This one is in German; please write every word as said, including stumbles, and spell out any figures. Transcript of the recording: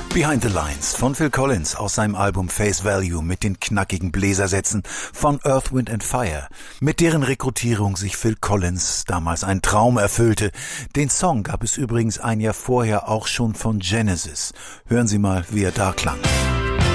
Behind the Lines von Phil Collins aus seinem Album Face Value mit den knackigen Bläsersätzen von Earth, Wind and Fire, mit deren Rekrutierung sich Phil Collins damals ein Traum erfüllte. Den Song gab es übrigens ein Jahr vorher auch schon von Genesis. Hören Sie mal, wie er da klang.